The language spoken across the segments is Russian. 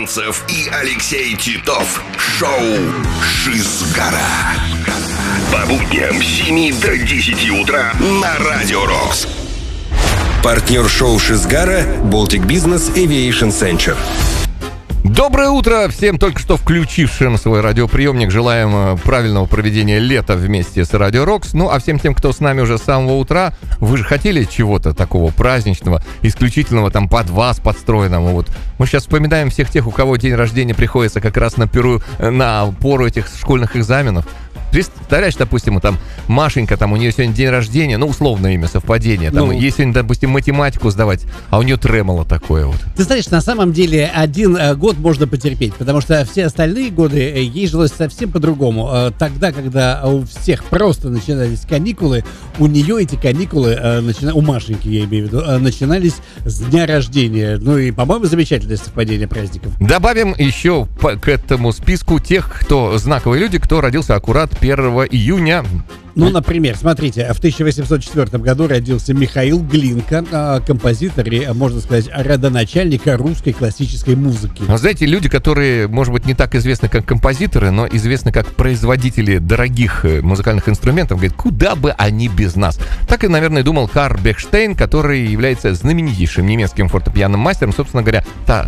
Казанцев и Алексей Титов. Шоу «Шизгара». По будням с 7 до 10 утра на Радио Рокс. Партнер шоу «Шизгара» Baltic Business Aviation Center. Доброе утро всем только что включившим свой радиоприемник. Желаем правильного проведения лета вместе с Радио Рокс. Ну, а всем тем, кто с нами уже с самого утра, вы же хотели чего-то такого праздничного, исключительного, там, под вас подстроенного. Вот мы сейчас вспоминаем всех тех, у кого день рождения приходится как раз на пору этих школьных экзаменов. Представляешь, допустим, там Машенька, там у нее сегодня день рождения, ну, условное имя, совпадение. Там, ей сегодня, допустим, математику сдавать, а у нее тремоло такое вот. Ты знаешь, на самом деле один год можно потерпеть, потому что все остальные годы ей жилось совсем по-другому. Тогда, когда у всех просто начинались каникулы, у нее эти каникулы, у Машеньки, я имею в виду, начинались с дня рождения. Ну и, по-моему, замечательное совпадение праздников. Добавим еще к этому списку тех, кто знаковые люди, кто родился аккурат 1 июня. Ну, например, смотрите, в 1804 году родился Михаил Глинка, композитор и, можно сказать, родоначальник русской классической музыки. Знаете, люди, которые, может быть, не так известны как композиторы, но известны как производители дорогих музыкальных инструментов, говорят, куда бы они без нас. Так и, наверное, думал Карл Бехштейн, который является знаменитейшим немецким фортепианным мастером, собственно говоря,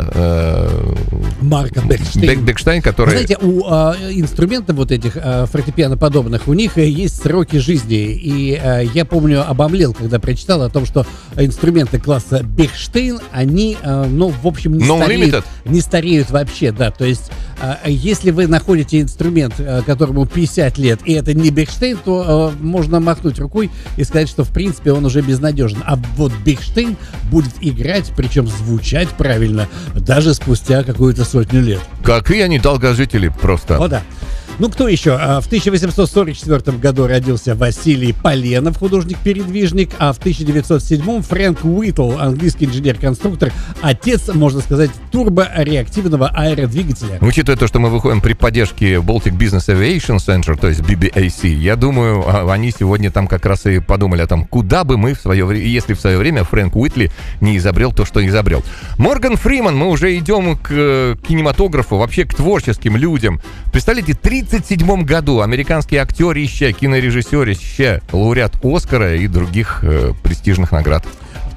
Марка Бехштейн. Бехштейн, который... Знаете, у инструментов вот этих фортепиано-подобных, у них есть сроки жизни. И я помню, обомлел, когда прочитал о том, что инструменты класса Бехштейн, они, в общем, не стареют вообще, да. То есть, если вы находите инструмент, которому 50 лет, и это не Бехштейн, то можно махнуть рукой и сказать, что, в принципе, он уже безнадежен. А вот Бехштейн будет играть, причем звучать правильно, даже спустя какую-то сотню лет. Какие они долгожители просто. О, да. Ну, кто еще? В 1844 году родился Василий Поленов, художник-передвижник, а в 1907 Фрэнк Уитл, английский инженер-конструктор, отец, можно сказать, турбореактивного аэродвигателя. Учитывая то, что мы выходим при поддержке Baltic Business Aviation Center, то есть BBAC, я думаю, они сегодня там как раз и подумали о том, куда бы мы если в свое время Фрэнк Уитли не изобрел то, что изобрел. Морган Фриман, мы уже идем к кинематографу, вообще к творческим людям. Представляете, 1937 году американский актерище, кинорежиссерище, лауреат Оскара и других престижных наград. В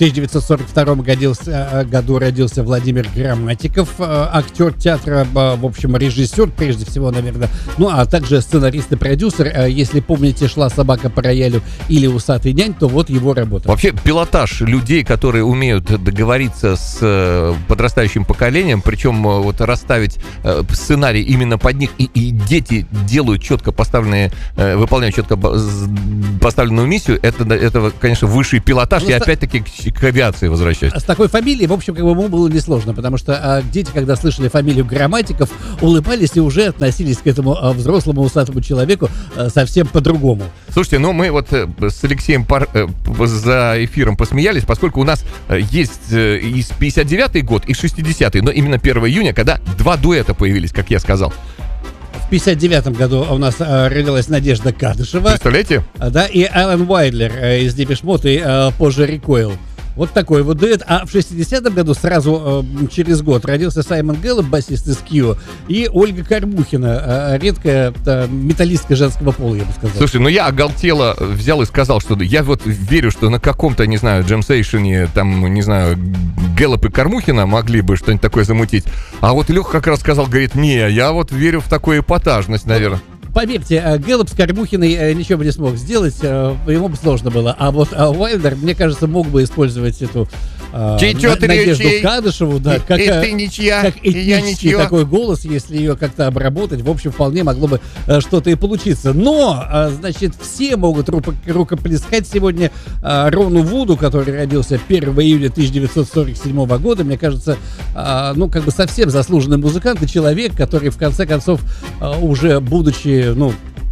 1942 году родился Владимир Грамматиков, актер театра, в общем, режиссер, прежде всего, наверное, ну, а также сценарист и продюсер. Если помните «Шла собака по роялю» или «Усатый нянь», то вот его работа. Вообще, пилотаж людей, которые умеют договориться с подрастающим поколением, причем вот расставить сценарий именно под них, и дети делают четко поставленные, выполняют четко поставленную миссию, это, конечно, высший пилотаж, и опять-таки к авиации возвращаюсь. С такой фамилией, в общем, как бы ему было несложно, потому что дети, когда слышали фамилию Грамматиков, улыбались и уже относились к этому взрослому усатому человеку совсем по-другому. Слушайте, ну мы вот с Алексеем за эфиром посмеялись, поскольку у нас есть и 59-й год, и 60-й, но именно 1 июня, когда два дуэта появились, как я сказал. В 59-м году у нас родилась Надежда Кадышева. Представляете? Да, и Алан Уайдлер из Депеш Мод и позже Рекойл. Вот такой вот дуэт. А в 60-м году, сразу через год, родился Саймон Гэллоп, басист из Кио, и Ольга Кормухина, редкая металлистка женского пола, я бы сказал. Слушай, ну я оголтело взял и сказал, что я вот верю, что на каком-то, не знаю, джемсейшене, там, не знаю, Гэллоп и Кормухина могли бы что-нибудь такое замутить. А вот Леха как раз сказал, говорит, не, я вот верю в такую эпатажность, наверное. Поверьте, Гэллоп с Кормухиной ничего бы не смог сделать, ему бы сложно было. А вот Уайлдер, мне кажется, мог бы использовать эту Надежду Кадышеву, да, как этнический такой голос, если ее как-то обработать, в общем, вполне могло бы что-то и получиться. Но, значит, все могут рукоплескать сегодня Рону Вуду, который родился 1 июля 1947 года. Мне кажется, ну, как бы совсем заслуженный музыкант и человек, который, в конце концов, уже будучи, ну,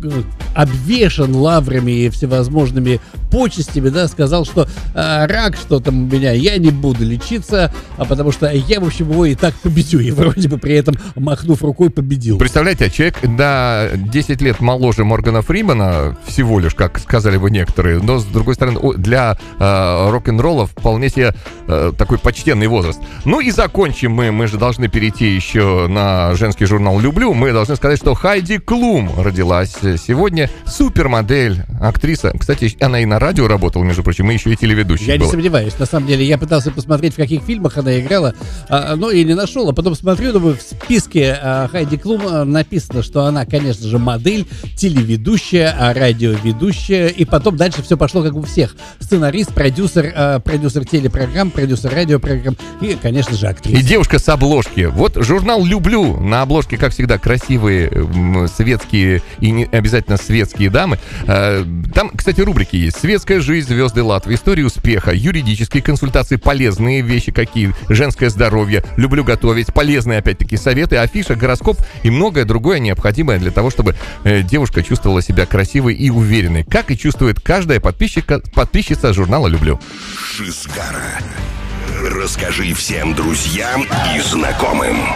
обвешан лаврами и всевозможными почестями, да, сказал, что рак, что там у меня, я не буду лечиться, потому что я, в общем, его и так победю. И вроде бы при этом, махнув рукой, победил. Представляете, человек на 10 лет моложе Моргана Фримена, всего лишь, как сказали бы некоторые, но, с другой стороны, для рок-н-ролла вполне себе такой почтенный возраст. Ну и закончим мы же должны перейти еще на женский журнал «Люблю». Мы должны сказать, что Хайди Клум родилась сегодня. Супермодель, актриса. Кстати, она и на радио работала, между прочим, и еще и телеведущей Я была. не сомневаюсь. На самом деле, я пытался посмотреть, в каких фильмах она играла, но и не нашел. А потом смотрю, думаю, в списке Хайди Клум написано, что она, конечно же, модель, телеведущая, радиоведущая. И потом дальше все пошло как у всех. Сценарист, продюсер телепрограмм, продюсер радиопрограмм и, конечно же, актриса. И девушка с обложки. Вот журнал «Люблю». На обложке, как всегда, красивые светские и не обязательно светские дамы. Там, кстати, рубрики есть. Светская жизнь, звезды Латвии, история успеха, юридические консультации, полезные вещи какие, женское здоровье, люблю готовить, полезные, опять-таки, советы, афиша, гороскоп и многое другое необходимое для того, чтобы девушка чувствовала себя красивой и уверенной, как и чувствует каждая подписчица журнала «Люблю». Шизгара. Расскажи всем друзьям и знакомым.